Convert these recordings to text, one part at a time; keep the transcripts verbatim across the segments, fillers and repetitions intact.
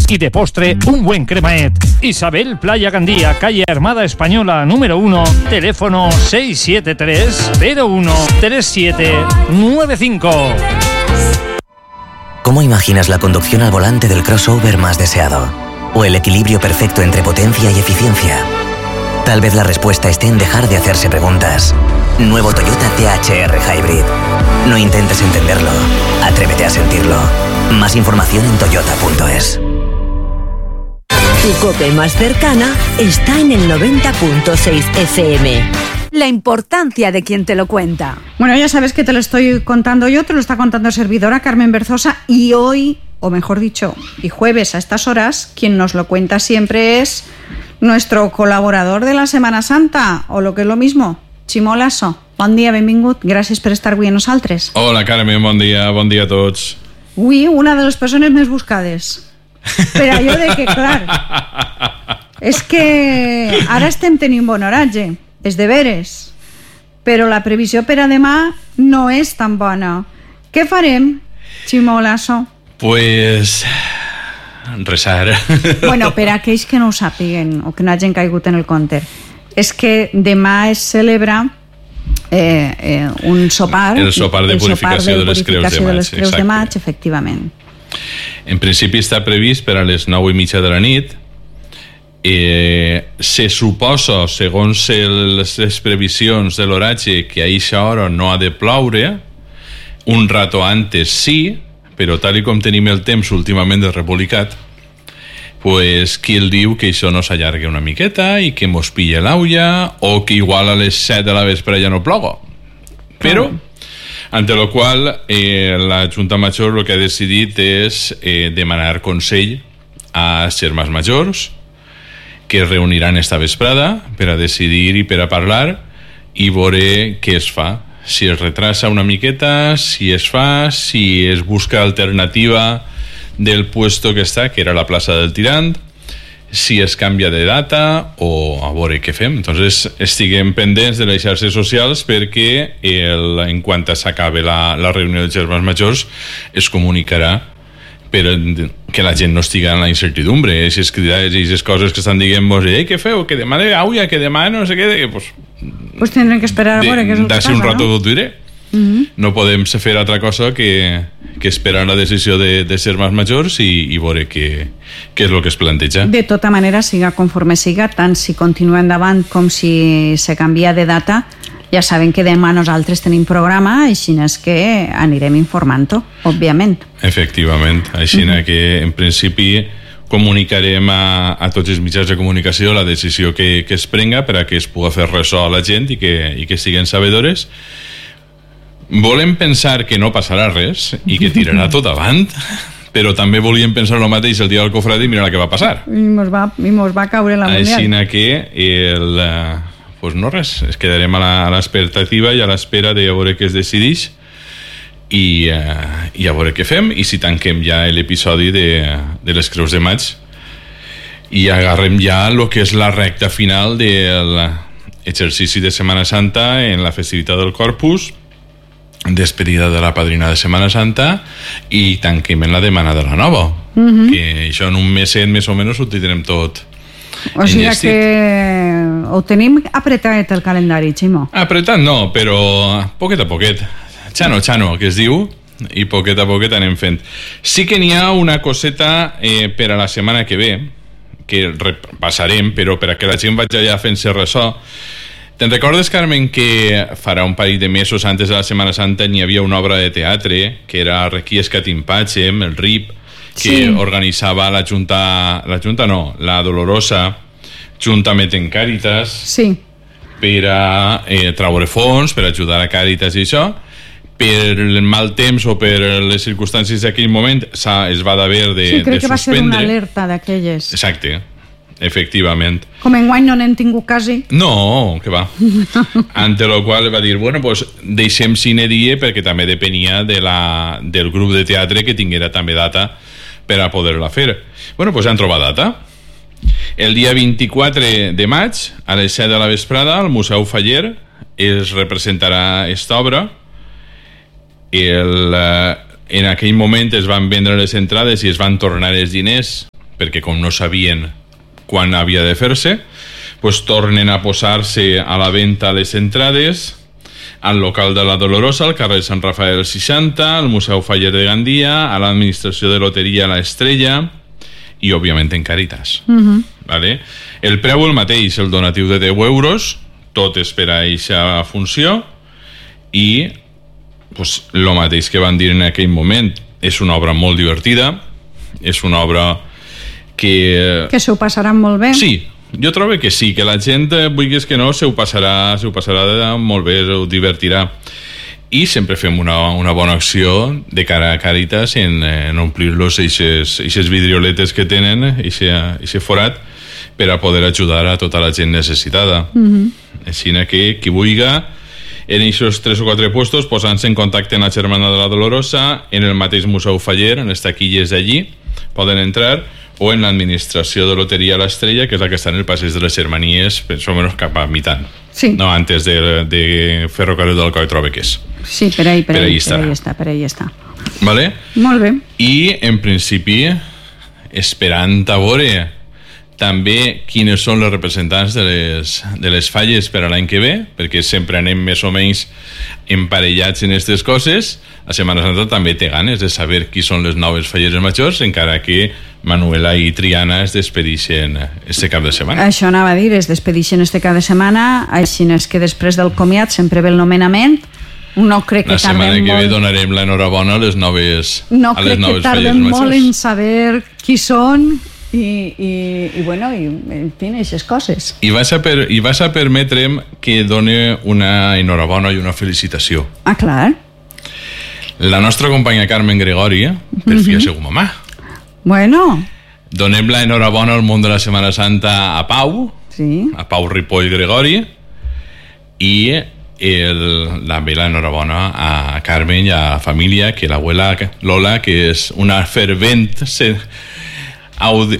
y de postre un buen cremaet. Isabel Playa Gandía, calle Armada Española número uno, teléfono seis siete tres cero uno tres siete nueve cinco. ¿Cómo imaginas la conducción al volante del crossover más deseado? ¿O el equilibrio perfecto entre potencia y eficiencia? Tal vez la respuesta esté en dejar de hacerse preguntas. Nuevo Toyota T H R Hybrid. No intentes entenderlo, atrévete a sentirlo. Más información en toyota punto es. Tu COPE más cercana está en el noventa punto seis F M. La importancia de quien te lo cuenta. Bueno, ya sabes que te lo estoy contando yo, te lo está contando servidora Carmen Berzosa, y hoy, o mejor dicho, y jueves a estas horas, quien nos lo cuenta siempre es nuestro colaborador de la Semana Santa, o lo que es lo mismo, Ximo Lasso. Bon dia, benvingut, gràcies per estar avui amb nosaltres. Hola Carmen, bon dia, bon dia a tots. Avui una de les persones més buscades. Per allò de que, clar, és que ara estem tenint bon oratge, és de veres, però la previsió per a demà no és tan bona. Què farem, Ximo Lasso? Pues... resar. Bueno, per a aquells que no ho sàpiguen o que no hagin caigut en el compte, és que demà es celebra eh, eh, un sopar, el sopar de el purificació sopar de, de les creus de maig, de les creus de maig, efectivament. En principi està previst per a les nou i mitja de la nit. Eh, se suposa, segons les, les previsions de l'oratge, que a eixa hora no ha de ploure. Un rato antes sí, però tal i com tenim el temps últimament republicat, pues qui el diu que això no s'allarga una miqueta i que mos pilla l'aulla, o que igual a les set de la vespre ja no ploga. Però ante lo qual eh, la Junta Major el que ha decidit és eh, demanar consell a germans majors, que es reuniran esta vesprada per a decidir i per a parlar i veure què es fa, si es retrasa una miqueta, si es fa, si es busca alternativa del puesto que està, que era la plaça del Tirant, si es canvia de data o a veure què fem. Entonces estiguem pendents de les xarxes socials perquè el, en quant s'acabe la, la reunió dels germans majors es comunicarà per que la gent no estigui en la incertidumbre, eh? Si es cridades i les coses que estan dient vos, eh, què feu? Que demà de auia, que demà no sé què, eh, pues, pues tindrem que esperar a veure què és el que passa, un rato no? T'ho diré. Uh-huh. No podem fer altra cosa que, que esperar la decisió de, de germans majors i, i veure què, què és el que es planteja. De tota manera, siga conforme siga, tant si continua endavant com si se canvia de data, ja saben que demà nosaltres tenim programa, així és que anirem informant-ho, òbviament. Efectivament, així uh-huh. que en principi comunicarem a, a tots els mitjans de comunicació la decisió que, que es prenga per a que es pugui fer ressò a la gent i que, i que siguin sabedores. Volem pensar que no passarà res i que tirarà tot avant, però també volíem pensar el mateix el dia del Cofrade i mira què va passar. I mos va, i mos va caure la mundial. Així que el, pues no res, es quedarem a l'expectativa i a l'espera de veure què es decideix i, uh, i a veure què fem i si tanquem ja l'episodi de, de les Creus de Maig i agarrem ja el que és la recta final del exercici de Setmana Santa en la festivitat del Corpus, despedida de la padrina de Setmana Santa i tanquem en la demana de la nova, uh-huh. que això en un meset més o menys ho tindrem tot o sigui que ho tenim apretat el calendari, Ximo. Apretat no, però poquet a poquet, xano xano que es diu, i poquet a poquet anem fent. Sí que n'hi ha una coseta eh, per a la setmana que ve que repassarem, però per a que la gent vagi allà fent-se ressò. Te'n recordes, Carmen, que farà un parell de mesos antes de la Setmana Santa n'hi havia una obra de teatre que era Requiescat in Pacem, el R I P, que sí. organitzava la Junta, la Junta no, la Dolorosa, juntament en Càritas, sí. per a eh, traure fons, per ajudar a Càritas i això. Per el mal temps o per les circumstàncies d'aquell moment es va d'haver de, sí, crec de que va suspendre. Ser una alerta d'aquelles. Exacte, efectivament. Com enguany no n'hem tingut quasi. No, que va. Ante lo qual va dir, bueno, pues deixem cine die perquè també depenia de la, del grup de teatre que tinguera també data per a poder-la fer. Bueno, pues han trobat data. El dia vint-i-quatre de maig, a les set de la vesprada, al Museu Faller es representarà esta obra. El, en aquell moment es van vendre les entrades i es van tornar els diners perquè com no sabien quan havia de fer-se, pues tornen a posar-se a la venda les entrades al local de la Dolorosa, al carrer Sant Rafael seixanta, al Museu Faller de Gandia, a l'administració de loteria La Estrella i, òbviament, en Càritas. Uh-huh. Vale? El preu el mateix, el donatiu de deu euros, tot és per a eixa funció, i pues, el mateix que van dir en aquell moment, és una obra molt divertida, és una obra que... Que se ho passaran molt bé. Sí, jo trobo que sí, que la gent, vulguis que no, se ho passarà, se ho passarà molt bé, se ho divertirà. I sempre fem una, una bona acció de cara a Càritas en, en omplir-los aquestes vidrioletes que tenen, aquest forat, per a poder ajudar a tota la gent necessitada. Mm-hmm. Així que qui vulgui, en aquests tres o quatre puestos, posant-se en contacte amb la Germana de la Dolorosa, en el mateix Museu Faller, en les taquilles d'allí, poden entrar, o en l'administració de loteria La Estrella, que és la que està en el passeig de les Germanies, més o menys cap a mitant. Sí. No, antes de, de Ferrocarril del Coi, trobo que és. Sí, per ahí, per, per ahí, ahí, per ahí està, per ahí està. Vale? Molt bé. I, en principi, esperant a veure també quines són les representants de les, de les falles per a l'any que ve, perquè sempre anem més o menys emparellats en aquestes coses. La Setmana Santa també té ganes de saber qui són les noves falleres majors, encara que Manuela i Triana es despedixen este cap de setmana. Això anava a dir, es despedixen este cap de setmana, així és que després del comiat sempre ve el nomenament. No crec que la setmana tardem que ve molt... donarem l'enhorabona a les noves, no a les noves falleres majors. No crec que tardem molt en saber qui són i, i, i bueno, i, en fi, aquestes coses. I vas, a per, I vas a permetre'm que done una enhorabona i una felicitació. Ah, clar. La nostra companya Carmen Gregori, per fi a ser mamà. Bueno. Donem la enhorabona al món de la Setmana Santa a Pau, sí. a Pau Ripoll Gregori, i el, també la enhorabona a Carmen i a la família, que l'abuela Lola, que és una fervent se, audi...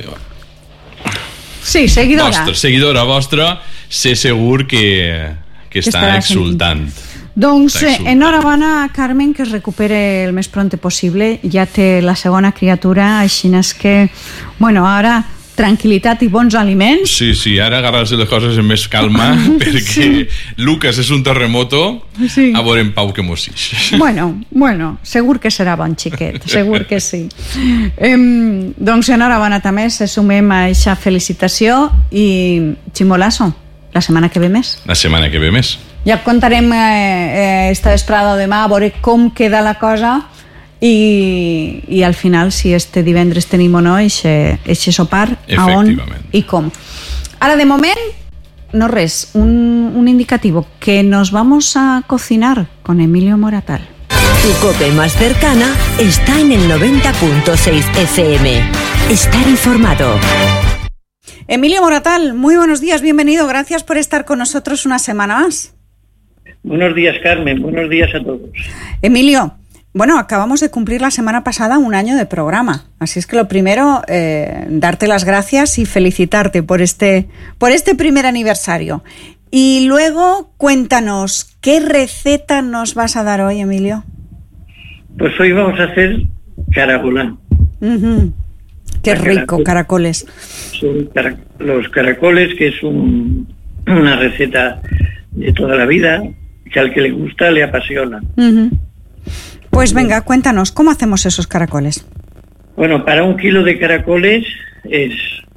sí, seguidora. Vostra, seguidora vostra, sé segur que, que, que està exultant. Doncs eh, enhorabona, Carmen, que es recupere el més pronte possible. Ja té la segona criatura, així és que, bueno, ara tranquil·litat i bons aliments. Sí, sí, ara agarrar-se les coses amb més calma, perquè sí. Lucas és un terremoto, sí. A veure en Pau que mos ix. Bueno, bueno, segur que serà bon xiquet, segur que sí. Eh, doncs enhorabona també, se sumem a aquesta felicitació i Chimolazo, la setmana que ve més. La setmana que ve més. Ja contarem eh, eh, esta vesprada o demà a veure com queda la cosa i, i al final si este divendres tenim o no eixe sopar, a on i com. Ara de moment no res, un, un indicativo que nos vamos a cocinar con Emilio Moratal. Tu cope más cercana está en el noventa punto seis F M. Estar informado. Emilio Moratal, muy buenos días, bienvenido, gracias por estar con nosotros una semana más. Buenos días, Carmen. Buenos días a todos. Emilio, bueno, acabamos de cumplir la semana pasada un año de programa. Así es que lo primero, eh, darte las gracias y felicitarte por este, por este primer aniversario. Y luego, cuéntanos, ¿qué receta nos vas a dar hoy, Emilio? Pues hoy vamos a hacer caracolán. Uh-huh. Qué la rico, caracol. caracoles. Son cara- los caracoles, que es un, una receta de toda la vida, que al que le gusta le apasiona. Uh-huh. Pues venga, cuéntanos, ¿cómo hacemos esos caracoles? Bueno, para un kilo de caracoles es,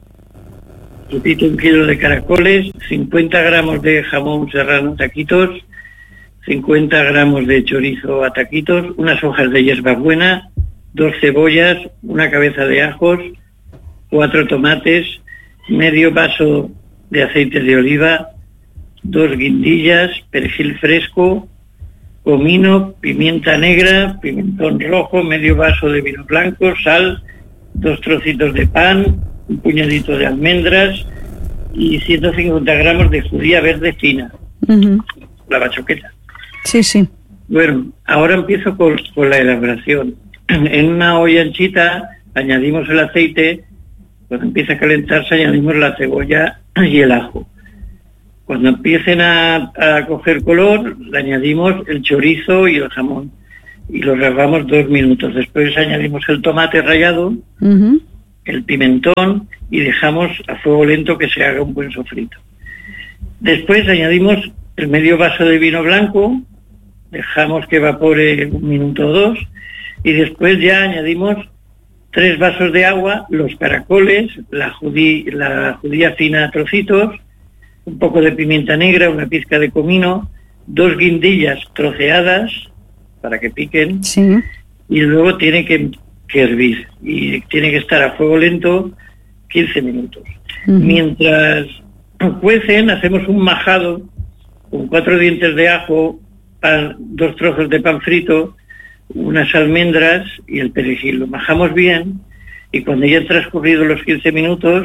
repito, un kilo de caracoles, cincuenta gramos de jamón serrano a taquitos, cincuenta gramos de chorizo a taquitos, unas hojas de hierbabuena, dos cebollas, una cabeza de ajos, cuatro tomates, medio vaso de aceite de oliva, dos guindillas, perejil fresco, comino, pimienta negra, pimentón rojo, medio vaso de vino blanco, sal, dos trocitos de pan, un puñadito de almendras y ciento cincuenta gramos de judía verde fina, uh-huh. La bachoqueta. Sí, sí. Bueno, ahora empiezo con, con la elaboración. En una olla anchita añadimos el aceite, cuando empieza a calentarse añadimos la cebolla y el ajo. Cuando empiecen a, a coger color, le añadimos el chorizo y el jamón y lo rehogamos dos minutos. Después añadimos el tomate rallado, uh-huh. el pimentón y dejamos a fuego lento que se haga un buen sofrito. Después añadimos el medio vaso de vino blanco, dejamos que evapore un minuto o dos y después ya añadimos tres vasos de agua, los caracoles, la, judí, la judía fina a trocitos, un poco de pimienta negra, una pizca de comino, dos guindillas troceadas para que piquen, sí. Y luego tiene que, que hervir y tiene que estar a fuego lento quince minutos. Uh-huh. Mientras cuecen hacemos un majado con cuatro dientes de ajo, pan, dos trozos de pan frito, unas almendras y el perejil. Lo majamos bien y cuando ya han transcurrido los quince minutos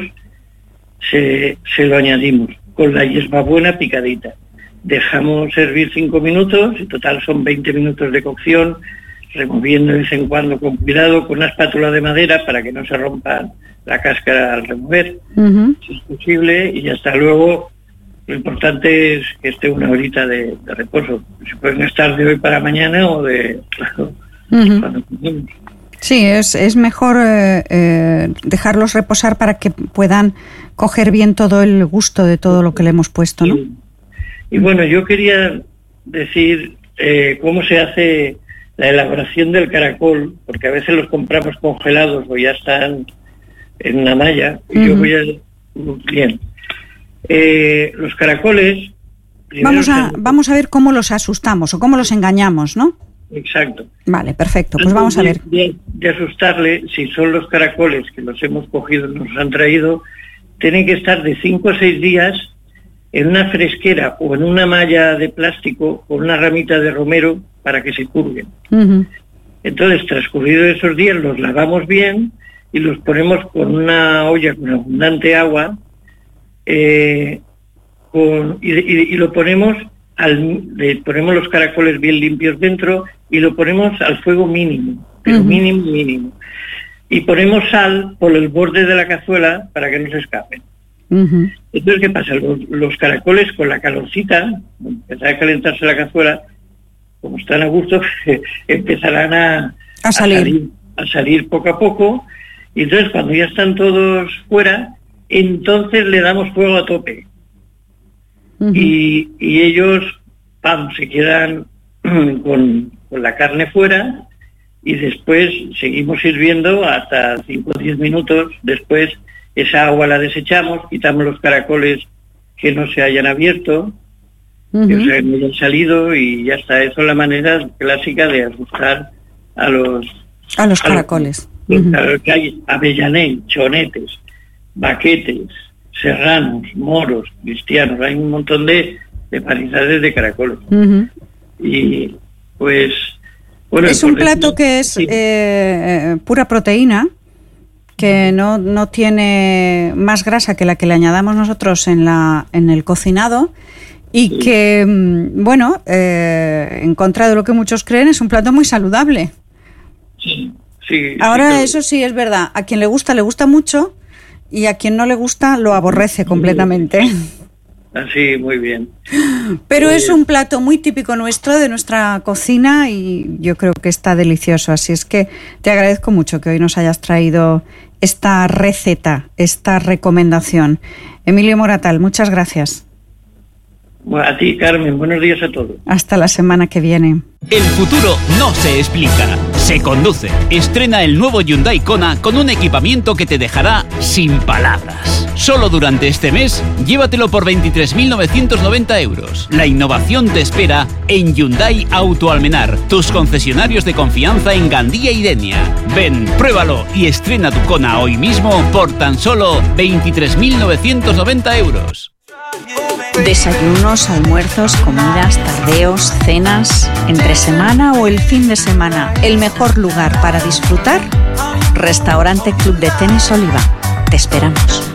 se, se lo añadimos con la hierbabuena picadita. Dejamos hervir cinco minutos, en total son veinte minutos de cocción, removiendo de vez en cuando con cuidado, con una espátula de madera para que no se rompa la cáscara al remover, uh-huh. si es posible, y hasta luego. Lo importante es que esté una horita de, de reposo. Se pueden estar de hoy para mañana o de claro, uh-huh. cuando comemos. Sí, es, es mejor eh, eh, dejarlos reposar para que puedan coger bien todo el gusto de todo lo que le hemos puesto, ¿no? Y, y bueno, yo quería decir eh, cómo se hace la elaboración del caracol, porque a veces los compramos congelados o ya están en una malla. Y uh-huh. yo voy a... Bien. Eh, los caracoles... Vamos a, se... vamos a ver cómo los asustamos o cómo los engañamos, ¿no? Exacto. Vale, perfecto. Pues vamos a ver. De, de asustarle, si son los caracoles que los hemos cogido, nos han traído, tienen que estar de cinco a seis días en una fresquera o en una malla de plástico con una ramita de romero para que se curven. Uh-huh. Entonces, transcurridos esos días, los lavamos bien y los ponemos con una olla con abundante agua eh, con, y, y, y lo ponemos al, le ponemos los caracoles bien limpios dentro y lo ponemos al fuego mínimo, pero uh-huh. mínimo, mínimo. Y ponemos sal por el borde de la cazuela para que no se escapen. Uh-huh. Entonces, ¿qué pasa? Los, los caracoles con la calorcita, empezará a calentarse la cazuela, como están a gusto, empezarán a, a, salir. a salir a salir poco a poco, y entonces cuando ya están todos fuera, entonces le damos fuego a tope. Uh-huh. y, y ellos, pam, se quedan con, con la carne fuera, y después seguimos sirviendo hasta cinco o diez minutos. Después esa agua la desechamos, quitamos los caracoles que no se hayan abierto, uh-huh. que se hayan salido, y ya está. Esa es la manera clásica de asustar a los... A los caracoles. A los, uh-huh. a los que hay avellané, chonetes, baquetes, serranos, moros, cristianos. Hay un montón de, de variedades de caracoles. Uh-huh. Y pues... Bueno, es un plato decir, que es sí. eh, pura proteína, que no, no tiene más grasa que la que le añadamos nosotros en, la, en el cocinado, y sí. que, bueno, eh, en contra de lo que muchos creen, es un plato muy saludable. Sí, sí. Ahora, sí, claro. Eso sí es verdad, a quien le gusta, le gusta mucho, y a quien no le gusta, lo aborrece completamente. Así, muy bien. Pero muy es bien. Un plato muy típico nuestro, de nuestra cocina, y yo creo que está delicioso. Así es que te agradezco mucho que hoy nos hayas traído esta receta, esta recomendación. Emilio Moratal, muchas gracias. A ti, Carmen, buenos días a todos. Hasta la semana que viene. El futuro no se explica, se conduce. Estrena el nuevo Hyundai Kona con un equipamiento que te dejará sin palabras. Solo durante este mes, llévatelo por veintitrés mil novecientos noventa euros. La innovación te espera en Hyundai Auto Almenar, tus concesionarios de confianza en Gandía y Denia. Ven, pruébalo y estrena tu Kona hoy mismo por tan solo veintitrés mil novecientos noventa euros. Desayunos, almuerzos, comidas, tardeos, cenas, entre semana o el fin de semana. El mejor lugar para disfrutar, Restaurante Club de Tenis Oliva. Te esperamos.